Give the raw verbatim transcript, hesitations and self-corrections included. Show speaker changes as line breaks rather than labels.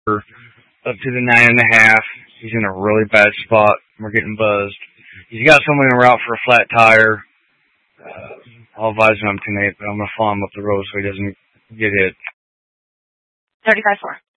up to the nine and a half. He's in a really bad spot. We're getting buzzed. He's got someone en route for a flat tire. Uh, I'll advise him on ten eight, but I'm going to follow him up the road so he doesn't get hit.
thirty-five four.